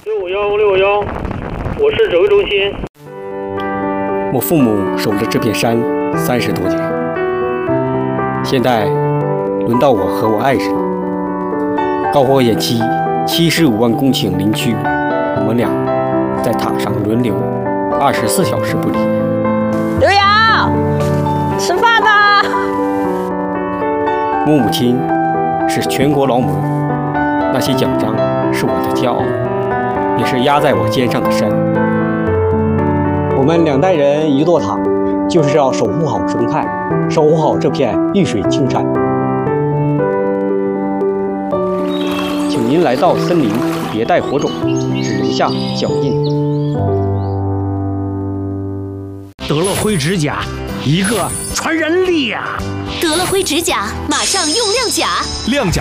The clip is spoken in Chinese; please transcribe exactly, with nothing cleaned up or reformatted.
六五幺六五幺，我是指挥中心。 我父母守着这片山三十多年，现在轮到我和我爱人。高火延期七十五万公顷林区，我们俩在塔上轮流，二十四小时不离。 刘洋，吃饭吧。 我母亲是全国劳模，那些奖章是我的骄傲，也是压在我肩上的山。我们两代人一座塔，就是要守护好生态，守护好这片绿水青山。请您来到森林，别带火种，只留下脚印。 德乐辉指甲，一个传人力呀！ 德乐辉指甲，马上用亮甲， 亮甲